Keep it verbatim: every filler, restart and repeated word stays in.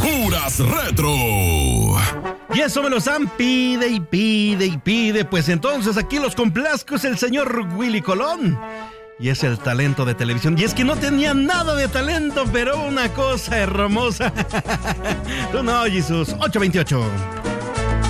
Locuras Retro. Y eso me lo han pide y pide y pide. Pues entonces aquí los complazco es el señor Willy Colón. Y es el talento de televisión. Y es que no tenía nada de talento, pero una cosa hermosa. Tú no, Jesús. ocho veintiocho.